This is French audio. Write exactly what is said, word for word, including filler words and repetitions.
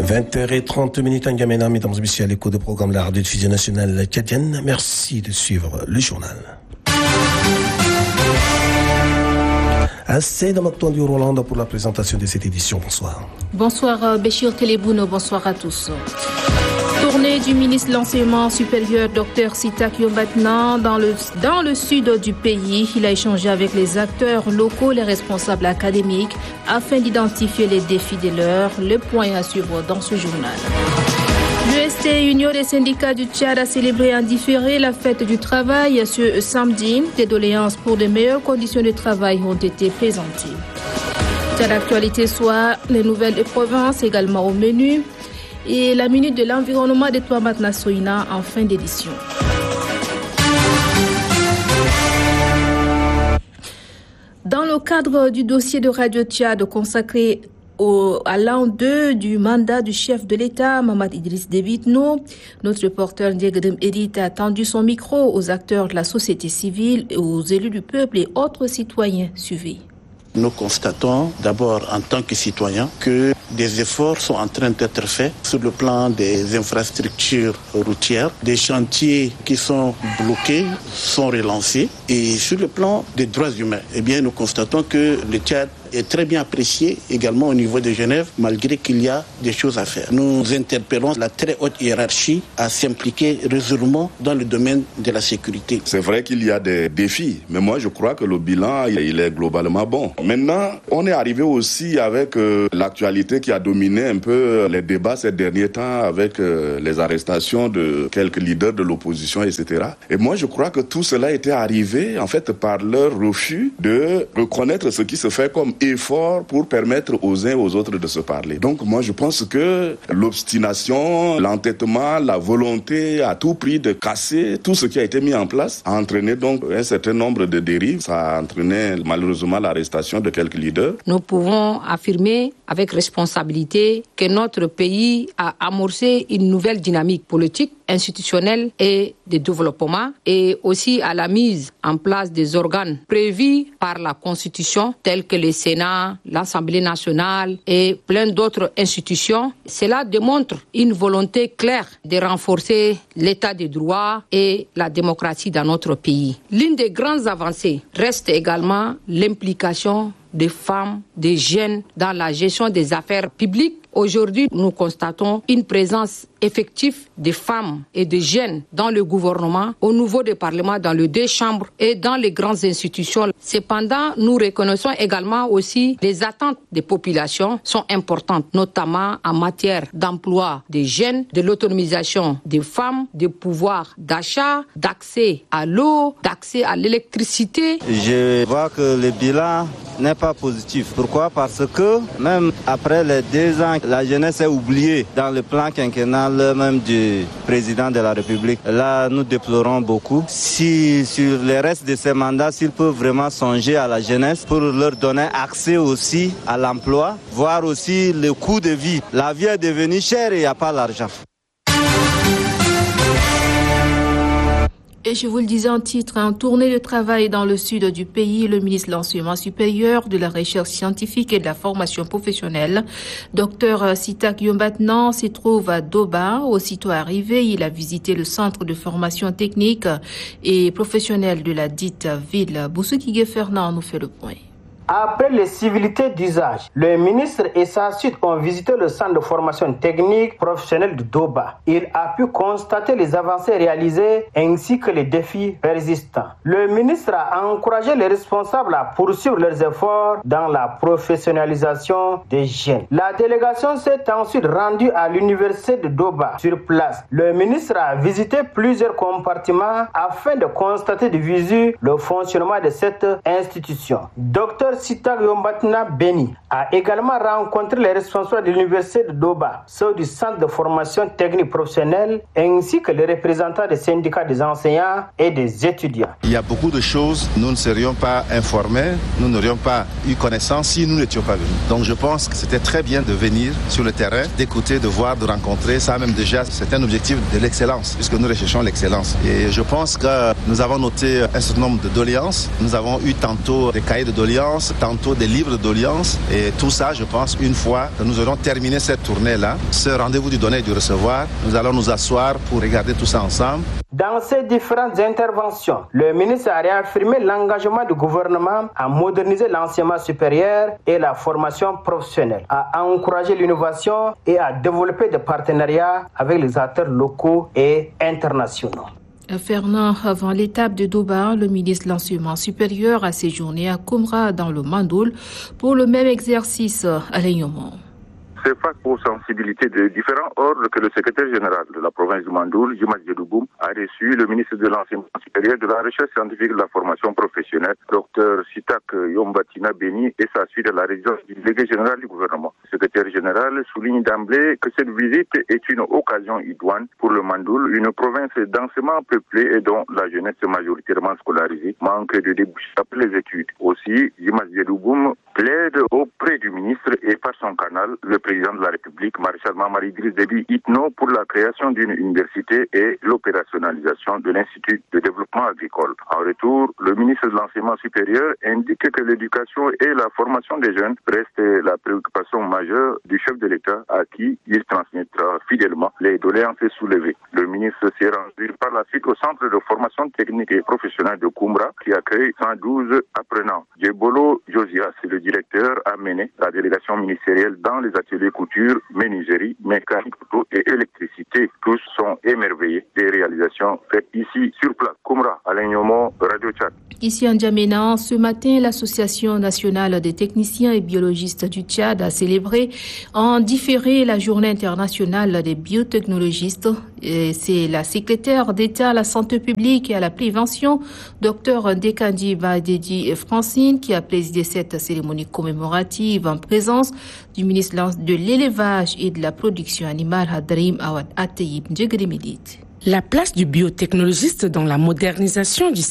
vingt heures trente en Gamena, mesdames et messieurs, à l'écho du programme de la radio-diffusion nationale tchadienne. Merci de suivre le journal. Assez dans du Roland pour la présentation de cette édition. Bonsoir. Bonsoir Béchir Télébouno, bonsoir à tous. Tournée du ministre de l'Enseignement supérieur, Dr Sitak Yombatna, dans le, dans le sud du pays. Il a échangé avec les acteurs locaux, les responsables académiques, afin d'identifier les défis de l'heure. Le point à suivre dans ce journal. L'U S T, Union des syndicats du Tchad, a célébré en différé la fête du travail ce samedi. Des doléances pour de meilleures conditions de travail ont été présentées. Tchad Actualité soit les nouvelles de province également au menu. Et la minute de l'environnement de Touamat Nassoina en fin d'édition. Dans le cadre du dossier de Radio Tchad consacré au, à l'an deux du mandat du chef de l'État, Mamad Idriss Déby Itno, notre reporter Ndiagadem Edith a tendu son micro aux acteurs de la société civile, aux élus du peuple et autres citoyens. Suivez. Nous constatons d'abord en tant que citoyens que des efforts sont en train d'être faits sur le plan des infrastructures routières. Des chantiers qui sont bloqués sont relancés. Et sur le plan des droits humains, eh bien, nous constatons que le Tchad est très bien apprécié également au niveau de Genève, malgré qu'il y a des choses à faire. Nous interpellons la très haute hiérarchie à s'impliquer résolument dans le domaine de la sécurité. C'est vrai qu'il y a des défis, mais moi je crois que le bilan il est globalement bon. Maintenant, on est arrivé aussi avec euh, l'actualité qui a dominé un peu les débats ces derniers temps avec euh, les arrestations de quelques leaders de l'opposition, et cetera. Et moi je crois que tout cela était arrivé en fait par leur refus de reconnaître ce qui se fait comme effort pour permettre aux uns et aux autres de se parler. Donc moi je pense que l'obstination, l'entêtement, la volonté à tout prix de casser tout ce qui a été mis en place a entraîné donc un certain nombre de dérives. Ça a entraîné malheureusement l'arrestation de quelques leaders. Nous pouvons affirmer avec responsabilité que notre pays a amorcé une nouvelle dynamique politique, institutionnelle et de développement, et aussi à la mise en place des organes prévus par la Constitution tels que le Sénat, l'Assemblée nationale et plein d'autres institutions. Cela démontre une volonté claire de renforcer l'état de droit et la démocratie dans notre pays. L'une des grandes avancées reste également l'implication des femmes, des jeunes dans la gestion des affaires publiques. Aujourd'hui, nous constatons une présence effective des femmes et des jeunes dans le gouvernement, au niveau des parlements, dans les deux chambres et dans les grandes institutions. Cependant, nous reconnaissons également aussi les attentes des populations sont importantes, notamment en matière d'emploi des jeunes, de l'autonomisation des femmes, du pouvoir d'achat, d'accès à l'eau, d'accès à l'électricité. Je vois que le bilan n'est pas positif. Pourquoi ? Parce que même après les deux ans, la jeunesse est oubliée dans le plan quinquennal même du président de la République. Là, nous déplorons beaucoup. Si sur le reste de ces mandats, s'ils peuvent vraiment songer à la jeunesse pour leur donner accès aussi à l'emploi, voir aussi le coût de vie. La vie est devenue chère et il n'y a pas l'argent. Et je vous le disais en titre, en tournée de travail dans le sud du pays, le ministre de l'Enseignement supérieur, de la Recherche scientifique et de la formation professionnelle, Dr Sitak Yombatna, se trouve à Doba. Aussitôt arrivé, il a visité le centre de formation technique et professionnelle de la dite ville. Boussouki Fernand nous fait le point. Après les civilités d'usage, le ministre et sa suite ont visité le centre de formation technique professionnelle de Doba. Il a pu constater les avancées réalisées ainsi que les défis persistants. Le ministre a encouragé les responsables à poursuivre leurs efforts dans la professionnalisation des jeunes. La délégation s'est ensuite rendue à l'université de Doba. Sur place, le ministre a visité plusieurs compartiments afin de constater de visu le fonctionnement de cette institution. Docteur Sitak Yombatna Beni a également rencontré les responsables de l'université de Doba, ceux du centre de formation technique professionnelle, ainsi que les représentants des syndicats des enseignants et des étudiants. Il y a beaucoup de choses, nous ne serions pas informés, nous n'aurions pas eu connaissance si nous n'étions pas venus. Donc je pense que c'était très bien de venir sur le terrain, d'écouter, de voir, de rencontrer. Ça même déjà, c'est un objectif de l'excellence, puisque nous recherchons l'excellence. Et je pense que nous avons noté un certain nombre de doléances. Nous avons eu tantôt des cahiers de doléances, d'audience, tantôt des livres d'audience. Et tout ça, je pense, une fois que nous aurons terminé cette tournée-là, ce rendez-vous du donner et du recevoir, nous allons nous asseoir pour regarder tout ça ensemble. Dans ces différentes interventions, le ministre a réaffirmé l'engagement du gouvernement à moderniser l'enseignement supérieur et la formation professionnelle, à encourager l'innovation et à développer des partenariats avec les acteurs locaux et internationaux. Fernand, avant l'étape de Doba, le ministre de l'Enseignement supérieur a séjourné à Koumra dans le Mandoul pour le même exercice à l'Aignement. C'est face aux sensibilités de différents ordres que le secrétaire général de la province du Mandoul, Djimas Djedoubou, a reçu le ministre de l'Enseignement supérieur, de la Recherche scientifique et de la formation professionnelle, docteur Sitak Yombatina Beni, et sa suite à la résidence du délégué général du gouvernement. Le secrétaire général souligne d'emblée que cette visite est une occasion idoine pour le Mandoul, une province densément peuplée et dont la jeunesse majoritairement scolarisée manque de débouchés après les études. Aussi, Djimas Djedoubou plaide auprès du ministre et par son canal, le président de la République, Maréchal Mamadi Idriss Déby Itno, pour la création d'une université et l'opérationnalisation de l'Institut de développement agricole. En retour, le ministre de l'Enseignement supérieur indique que l'éducation et la formation des jeunes restent la préoccupation majeure du chef de l'État, à qui il transmettra fidèlement les doléances soulevées. Le ministre s'est rendu par la suite au centre de formation technique et professionnelle de Koumra, qui accueille cent douze apprenants. Djebolo Josias, le directeur, a mené la délégation ministérielle dans les ateliers couture, menuiserie, mécanique auto et électricité. Tous sont émerveillés des réalisations faites ici sur place. Koumra, Alain Yomo, Radio Tchad. Ici en N'Djamena, ce matin, l'Association nationale des techniciens et biologistes du Tchad a célébré en différé la journée internationale des biotechnologistes. Et c'est la secrétaire d'État à la santé publique et à la prévention, Dr Ndekandi Badedi Francine, qui a présidé cette cérémonie commémorative en présence du ministre de l'élevage et de la production animale, Hadrim Awad Ateyib Ndjegrimedit. La place du biotechnologiste dans la modernisation du